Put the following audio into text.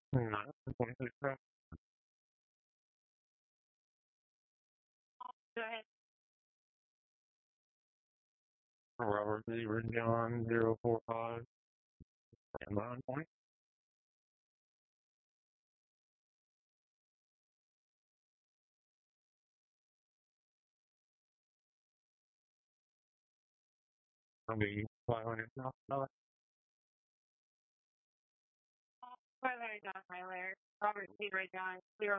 Not 26 cents. Go ahead. Robert Beaver John 045 and 9 point. I'll be $500. Bye, John Tyler. Robert C. Ray John 0.